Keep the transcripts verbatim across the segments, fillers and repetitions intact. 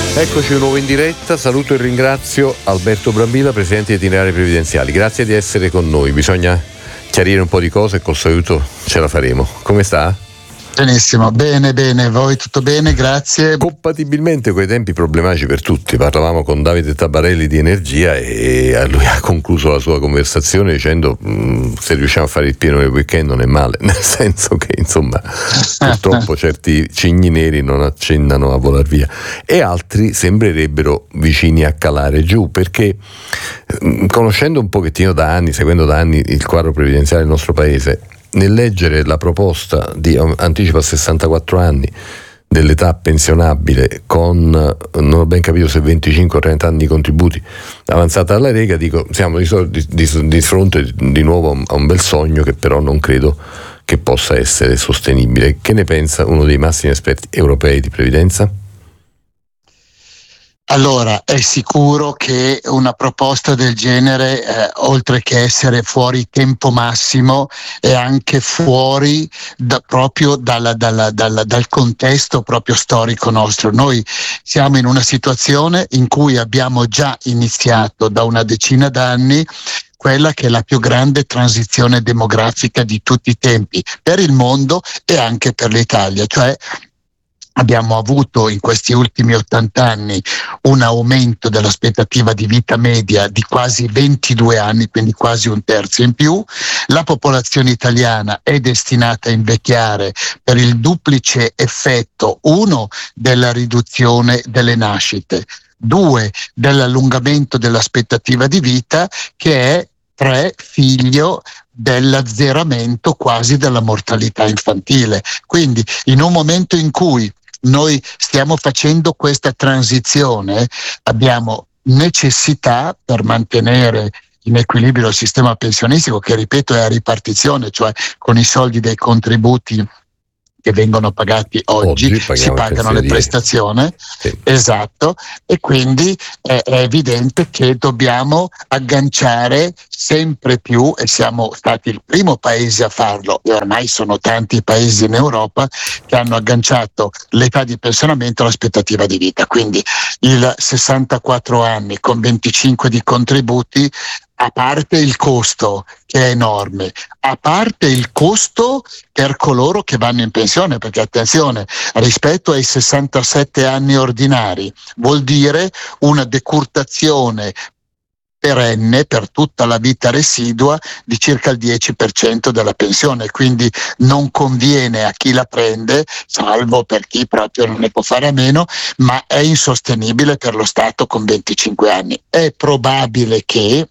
Eccoci di nuovo in diretta, saluto e ringrazio Alberto Brambilla, presidente di Itinerari Previdenziali. Grazie di essere con noi, bisogna chiarire un po' di cose e col suo aiuto ce la faremo. Come sta? Benissimo, bene, bene, voi tutto bene, grazie. Compatibilmente con i tempi problematici per tutti, parlavamo con Davide Tabarelli di Energia e lui ha concluso la sua conversazione dicendo mh, se riusciamo a fare il pieno nel weekend non è male, nel senso che insomma purtroppo certi cigni neri non accennano a volar via e altri sembrerebbero vicini a calare giù, perché mh, conoscendo un pochettino da anni, seguendo da anni il quadro previdenziale del nostro paese, nel leggere la proposta di anticipo a sessantaquattro anni dell'età pensionabile con, non ho ben capito se venticinque o trenta anni di contributi, avanzata dalla Lega, dico siamo di, di, di, di fronte di nuovo a un bel sogno che però non credo che possa essere sostenibile. Che ne pensa uno dei massimi esperti europei di previdenza? Allora, è sicuro che una proposta del genere, eh, oltre che essere fuori tempo massimo, è anche fuori da, proprio dalla, dalla, dalla, dal contesto proprio storico nostro. Noi siamo in una situazione in cui abbiamo già iniziato da una decina d'anni quella che è la più grande transizione demografica di tutti i tempi per il mondo e anche per l'Italia, cioè abbiamo avuto in questi ultimi ottanta anni un aumento dell'aspettativa di vita media di quasi ventidue anni, quindi quasi un terzo in più. La popolazione italiana è destinata a invecchiare per il duplice effetto, uno, della riduzione delle nascite, due, dell'allungamento dell'aspettativa di vita, che è tre, figlio dell'azzeramento quasi della mortalità infantile. Quindi in un momento in cui noi stiamo facendo questa transizione, abbiamo necessità per mantenere in equilibrio il sistema pensionistico, che ripeto è a ripartizione, cioè con i soldi dei contributi che vengono pagati oggi, oggi si pagano le prestazioni, sì. Esatto, e quindi è, è evidente che dobbiamo agganciare sempre più, e siamo stati il primo paese a farlo, e ormai sono tanti i paesi in Europa che hanno agganciato l'età di pensionamento all'aspettativa di vita, quindi il sessantaquattro anni con venticinque di contributi, a parte il costo che è enorme, a parte il costo per coloro che vanno in pensione, perché attenzione, rispetto ai sessantasette anni ordinari vuol dire una decurtazione perenne per tutta la vita residua di circa il dieci per cento della pensione, quindi non conviene a chi la prende, salvo per chi proprio non ne può fare a meno, ma è insostenibile per lo Stato con venticinque anni. È probabile che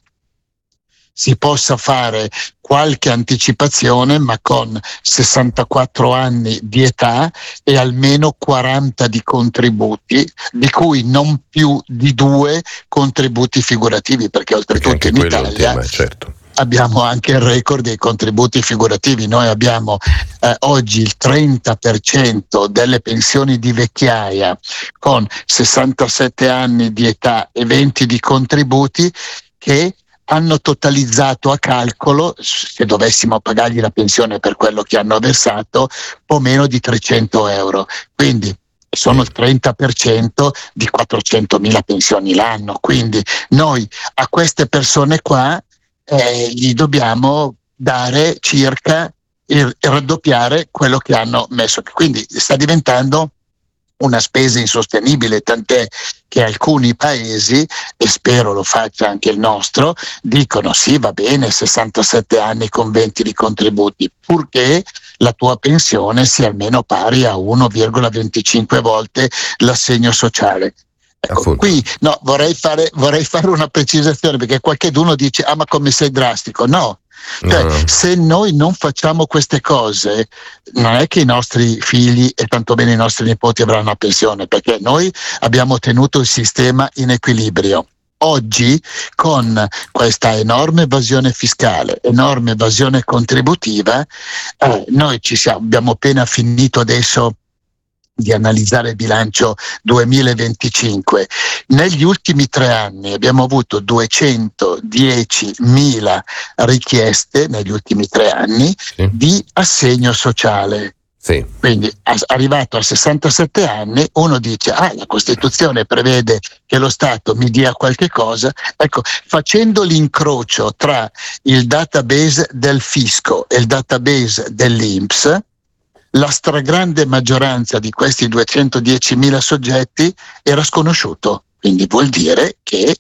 si possa fare qualche anticipazione, ma con sessantaquattro anni di età e almeno quaranta di contributi, di cui non più di due contributi figurativi, perché oltretutto perché in Italia tema, certo. abbiamo anche il record dei contributi figurativi. Noi abbiamo eh, oggi il trenta per cento delle pensioni di vecchiaia con sessantasette anni di età e venti di contributi che hanno totalizzato a calcolo, se dovessimo pagargli la pensione per quello che hanno versato, po' meno di trecento euro. Quindi sono il trenta per cento di quattrocentomila pensioni l'anno. Quindi noi a queste persone qua eh, gli dobbiamo dare circa il, il raddoppiare quello che hanno messo. Quindi sta diventando una spesa insostenibile, tant'è che alcuni paesi, e spero lo faccia anche il nostro, dicono sì, va bene, sessantasette anni con venti di contributi, purché la tua pensione sia almeno pari a uno virgola venticinque volte l'assegno sociale. Ecco, qui no, vorrei fare, vorrei fare una precisazione, perché qualcuno dice ah ma come sei drastico. No, cioè, no. Se noi non facciamo queste cose, non è che i nostri figli e tantomeno i nostri nipoti avranno una pensione, perché noi abbiamo tenuto il sistema in equilibrio. Oggi, con questa enorme evasione fiscale, enorme evasione contributiva, eh, noi ci siamo, abbiamo appena finito adesso di analizzare il bilancio duemilaventicinque. Negli ultimi tre anni abbiamo avuto duecentodiecimila richieste negli ultimi tre anni sì. di assegno sociale. Sì. Quindi arrivato a sessantasette anni uno dice ah, la Costituzione prevede che lo Stato mi dia qualche cosa. Ecco, facendo l'incrocio tra il database del fisco e il database dell'I N P S, la stragrande maggioranza di questi duecentodiecimila soggetti era sconosciuto, quindi vuol dire che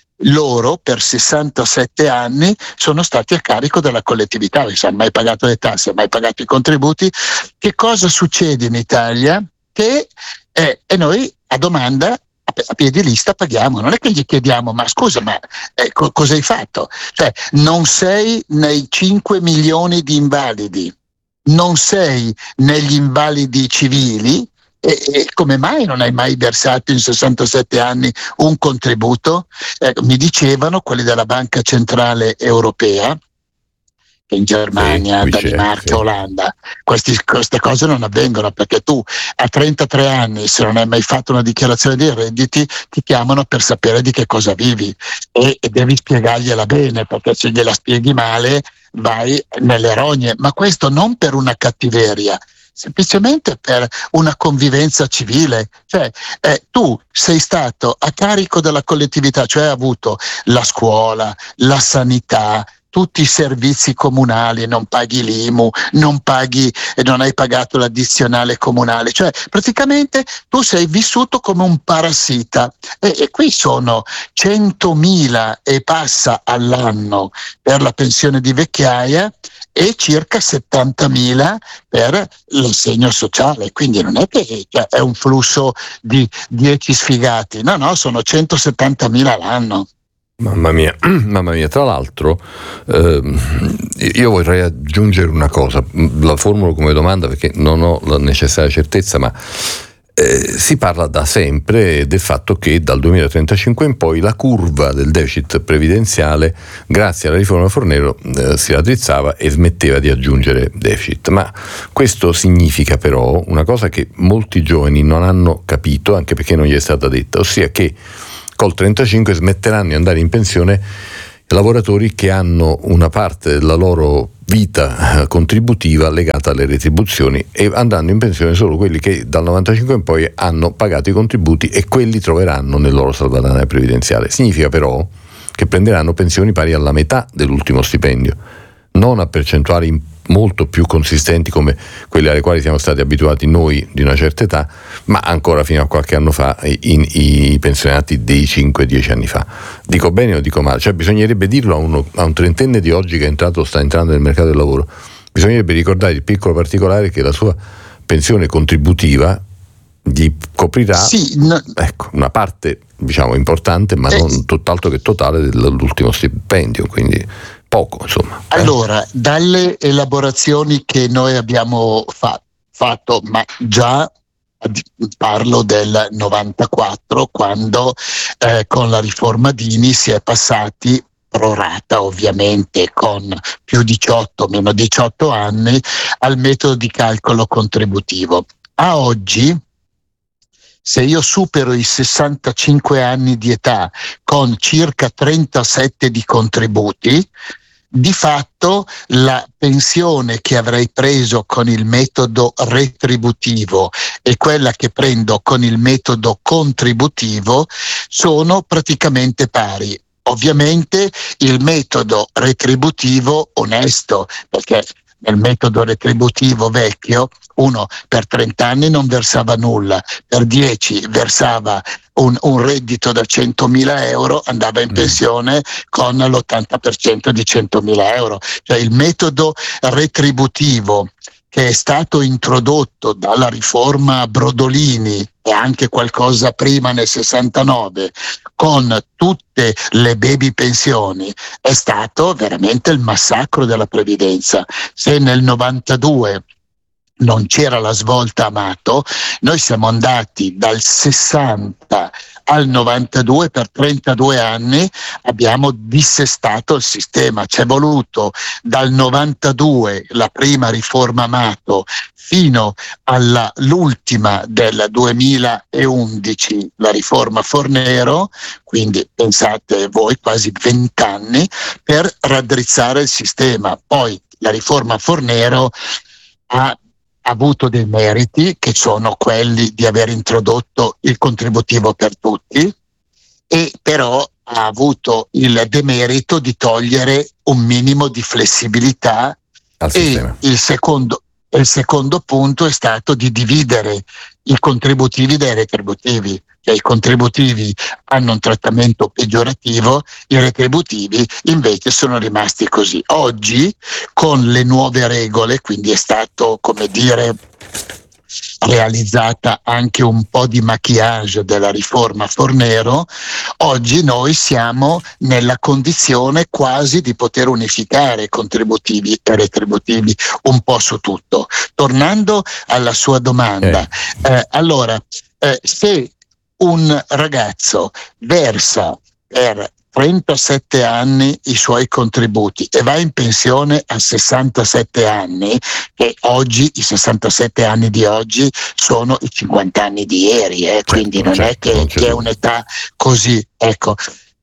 loro per sessantasette anni sono stati a carico della collettività, non hanno mai pagato le tasse, mai pagato i contributi. Che cosa succede in Italia? Che eh, e noi a domanda a piedi lista paghiamo, non è che gli chiediamo ma scusa ma eh, co- cosa hai fatto? Cioè non sei nei cinque milioni di invalidi, non sei negli invalidi civili. E, e come mai non hai mai versato in sessantasette anni un contributo? Eh, mi dicevano quelli della Banca Centrale Europea che in Germania, sì, Danimarca, sì. Olanda questi, queste cose non avvengono, perché tu a trentatré anni, se non hai mai fatto una dichiarazione dei redditi, ti chiamano per sapere di che cosa vivi e, e devi spiegargliela bene, perché se gliela spieghi male vai nelle rogne. Ma questo non per una cattiveria, semplicemente per una convivenza civile. Cioè eh, tu sei stato a carico della collettività, cioè hai avuto la scuola, la sanità, tutti i servizi comunali, non paghi l'I M U, non paghi e non hai pagato l'addizionale comunale, cioè praticamente tu sei vissuto come un parassita e, e qui sono centomila e passa all'anno per la pensione di vecchiaia e circa settantamila per l'assegno sociale, quindi non è che cioè, è un flusso di dieci sfigati, no no, sono centosettantamila l'anno. Mamma mia, mamma mia, tra l'altro ehm, io vorrei aggiungere una cosa, la formulo come domanda perché non ho la necessaria certezza, ma eh, si parla da sempre del fatto che dal duemilatrentacinque in poi la curva del deficit previdenziale, grazie alla riforma Fornero, eh, si raddrizzava e smetteva di aggiungere deficit. Ma questo significa però una cosa che molti giovani non hanno capito, anche perché non gli è stata detta, ossia che col trentacinque smetteranno di andare in pensione lavoratori che hanno una parte della loro vita contributiva legata alle retribuzioni, e andranno in pensione solo quelli che dal novantacinque in poi hanno pagato i contributi, e quelli troveranno nel loro salvadanaio previdenziale. Significa però che prenderanno pensioni pari alla metà dell'ultimo stipendio, non a percentuali molto più consistenti come quelle alle quali siamo stati abituati noi di una certa età, ma ancora fino a qualche anno fa in, i pensionati dei cinque dieci anni fa. Dico bene o dico male? Cioè bisognerebbe dirlo a, uno, a un trentenne di oggi che è entrato, sta entrando nel mercato del lavoro, bisognerebbe ricordare il piccolo particolare che la sua pensione contributiva gli coprirà sì, no, ecco, una parte diciamo importante, ma eh, non tutt'altro che totale dell'ultimo stipendio, quindi poco, insomma. Eh. Allora, dalle elaborazioni che noi abbiamo fa- fatto, ma già parlo del novantaquattro, quando eh, con la riforma Dini si è passati pro rata, ovviamente con più diciotto, meno diciotto anni, al metodo di calcolo contributivo. A oggi, se io supero i sessantacinque anni di età con circa trentasette di contributi, di fatto la pensione che avrei preso con il metodo retributivo e quella che prendo con il metodo contributivo sono praticamente pari. Ovviamente il metodo retributivo onesto, perché nel metodo retributivo vecchio uno per trenta anni non versava nulla, per dieci versava un, un reddito da centomila euro, andava in pensione con l'ottanta per cento di centomila euro. Cioè il metodo retributivo che è stato introdotto dalla riforma Brodolini e anche qualcosa prima nel sessantanove con tutte le baby pensioni è stato veramente il massacro della previdenza. Se nel novantadue non c'era la svolta Amato, noi siamo andati dal sessanta al novantadue, per trentadue anni abbiamo dissestato il sistema. C'è voluto dal novantadue, la prima riforma Amato, fino all'ultima del duemilaundici, la riforma Fornero, quindi pensate voi quasi vent'anni per raddrizzare il sistema. Poi la riforma Fornero ha ha avuto dei meriti, che sono quelli di aver introdotto il contributivo per tutti, e però ha avuto il demerito di togliere un minimo di flessibilità. Al e sistema. il secondo, il secondo punto è stato di dividere i contributivi dai retributivi. Cioè, i contributivi hanno un trattamento peggiorativo, i retributivi invece sono rimasti così. Oggi, con le nuove regole, quindi è stato, come dire, realizzata anche un po' di maquillage della riforma Fornero, oggi noi siamo nella condizione quasi di poter unificare contributivi e retributivi un po' su tutto. Tornando alla sua domanda, eh. Eh, allora, eh, se un ragazzo versa per trentasette anni i suoi contributi e va in pensione a sessantasette anni, che oggi i sessantasette anni di oggi sono i cinquanta anni di ieri, eh, quindi non è che, che è un'età così, ecco,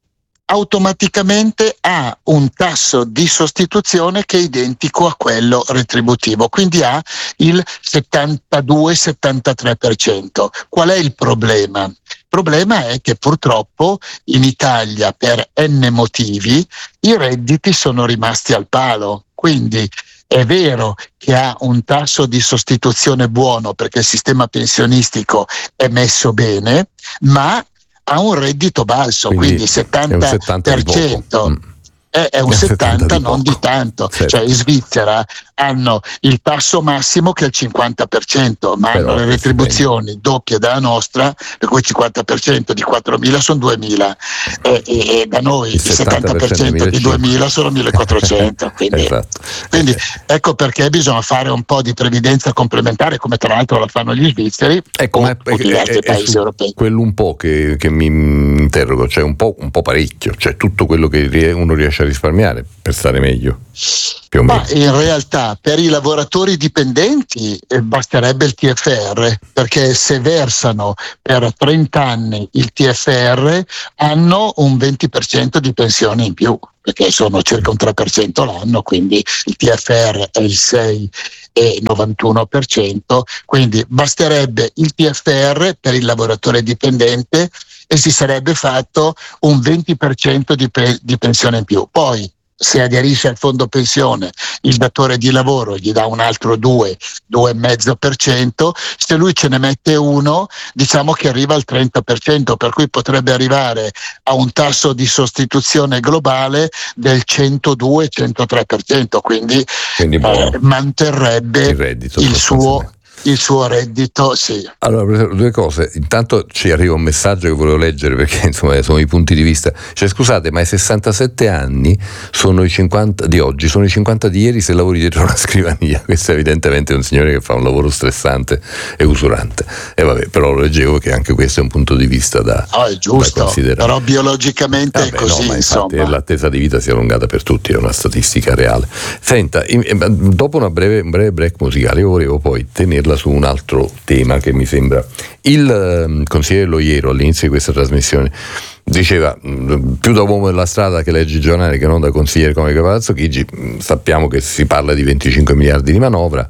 automaticamente ha un tasso di sostituzione che è identico a quello retributivo, quindi ha il settantadue settantatré per cento. Qual è il problema? Il problema è che purtroppo in Italia, per n motivi, i redditi sono rimasti al palo, quindi è vero che ha un tasso di sostituzione buono perché il sistema pensionistico è messo bene, ma ha un reddito basso, quindi, quindi settanta per cento. È, è un settanta, di non di tanto, certo. Cioè in Svizzera hanno il tasso massimo che è il cinquanta per cento, ma però hanno le retribuzioni doppie dalla nostra, per cui il cinquanta per cento di quattromila sono duemila e, e, e da noi il, il settanta per cento di duemila sono millequattrocento, quindi, esatto. Quindi ecco perché bisogna fare un po' di previdenza complementare, come tra l'altro la fanno gli svizzeri, ecco, o, ma è, o gli altri è, paesi è europei. Quello un po' che, che mi interrogo, cioè un po', un po' parecchio, cioè tutto quello che uno riesce a risparmiare per stare meglio, più o meno. Ma in realtà per i lavoratori dipendenti eh, basterebbe il T F R, perché se versano per trenta anni il T F R hanno un venti per cento di pensione in più, perché sono circa un tre per cento l'anno, quindi il T F R è il sei e novantuno per cento, quindi basterebbe il T F R per il lavoratore dipendente e si sarebbe fatto un venti per cento di, pe- di pensione in più. Poi se aderisce al fondo pensione il datore di lavoro gli dà un altro due, due virgola cinque per cento, se lui ce ne mette uno diciamo che arriva al trenta per cento, per cui potrebbe arrivare a un tasso di sostituzione globale del centodue centotré per cento, quindi, quindi eh, manterrebbe il, reddito, il suo il suo reddito, sì. Allora, due cose. Intanto ci arriva un messaggio che volevo leggere perché insomma sono i punti di vista. Cioè, scusate, ma i sessantasette anni sono i cinquanta di oggi, sono i cinquanta di ieri se lavori dietro una scrivania. Questo è evidentemente un signore che fa un lavoro stressante e usurante. E vabbè, però lo leggevo che anche questo è un punto di vista da, oh, è giusto, da considerare. Però biologicamente vabbè, è così, no, insomma. L'attesa di vita si è allungata per tutti, è una statistica reale. Senta, in, dopo una breve, un breve break musicale, io volevo poi tenerla su un altro tema che mi sembra. Il eh, consigliere Loiero all'inizio di questa trasmissione diceva più da uomo della strada che legge il giornale che non da consigliere come Palazzo Chigi. Sappiamo che si parla di venticinque miliardi di manovra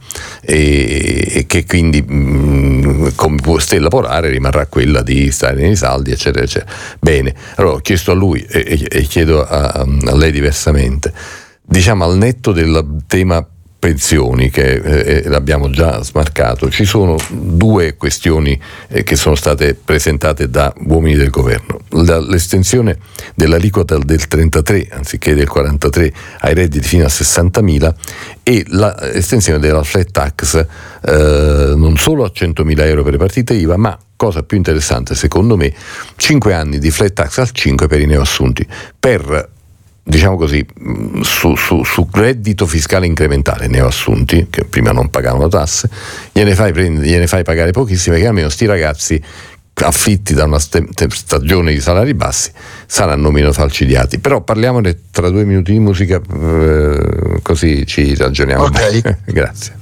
e, e che quindi mh, come può stella polare rimarrà quella di stare nei saldi eccetera eccetera. Bene, allora ho chiesto a lui e, e, e chiedo a, a lei diversamente, diciamo al netto del tema pensioni che eh, l'abbiamo già smarcato, ci sono due questioni eh, che sono state presentate da uomini del governo: La, l'estensione dell'aliquota del trentatré anziché del quarantatré ai redditi fino a sessantamila e l'estensione della flat tax eh, non solo a centomila euro per le partite I V A, ma cosa più interessante secondo me, cinque anni di flat tax al cinque per i neoassunti, per diciamo così, su, su, su reddito fiscale incrementale neoassunti, che prima non pagavano tasse, gliene fai, prendere, gliene fai pagare pochissime, che almeno sti ragazzi affitti da una st- stagione di salari bassi saranno meno falcidiati. Però parliamone tra due minuti di musica, eh, così ci ragioniamo. Okay. Grazie.